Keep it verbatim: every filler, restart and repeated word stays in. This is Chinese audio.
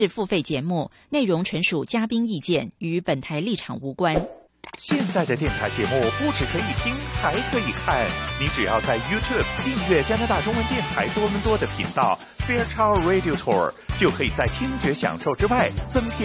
是付费节目，内容纯属嘉宾意见，与本台立场无关。 现在的电台节目不只可以听，还可以看。你只要在 YouTube 订阅加拿大中文电台多伦多的频道 Fairchild Radio Tour， 就可以在听觉享受之外增添